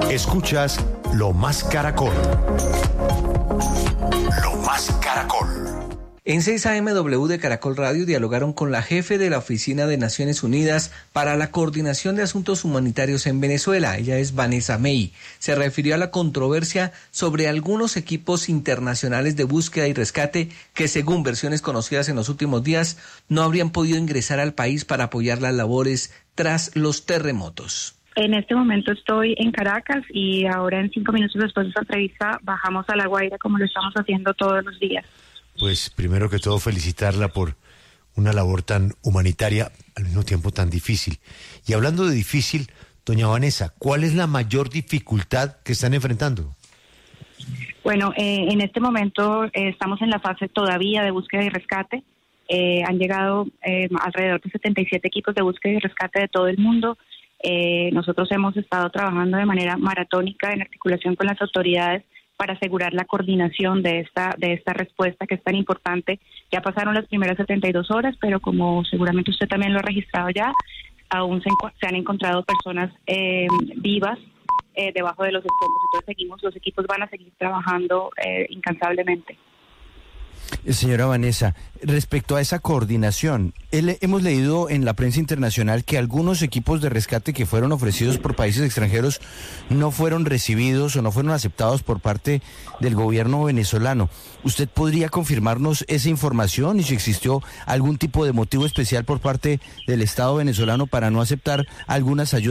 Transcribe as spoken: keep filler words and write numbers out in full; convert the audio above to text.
Escuchas Lo Más Caracol. Lo Más Caracol. En seis A M W de Caracol Radio dialogaron con la jefe de la Oficina de Naciones Unidas para la Coordinación de Asuntos Humanitarios en Venezuela. Ella es Vanessa May. Se refirió a la controversia sobre algunos equipos internacionales de búsqueda y rescate que, según versiones conocidas en los últimos días, no habrían podido ingresar al país para apoyar las labores tras los terremotos. En este momento estoy en Caracas y ahora en cinco minutos después de esta entrevista bajamos a La Guaira como lo estamos haciendo todos los días. Pues primero que todo felicitarla por una labor tan humanitaria, al mismo tiempo tan difícil. Y hablando de difícil, doña Vanessa, ¿cuál es la mayor dificultad que están enfrentando? Bueno, eh, en este momento eh, estamos en la fase todavía de búsqueda y rescate. Eh, han llegado eh, alrededor de setenta y siete equipos de búsqueda y rescate de todo el mundo. Eh, nosotros hemos estado trabajando de manera maratónica en articulación con las autoridades para asegurar la coordinación de esta de esta respuesta que es tan importante. Ya pasaron las primeras setenta y dos horas, pero como seguramente usted también lo ha registrado ya, aún se, se han encontrado personas eh, vivas eh, debajo de los escombros. Entonces seguimos, los equipos van a seguir trabajando eh, incansablemente. Señora Vanessa, respecto a esa coordinación, él, hemos leído en la prensa internacional que algunos equipos de rescate que fueron ofrecidos por países extranjeros no fueron recibidos o no fueron aceptados por parte del gobierno venezolano. ¿Usted podría confirmarnos esa información y si existió algún tipo de motivo especial por parte del Estado venezolano para no aceptar algunas ayudas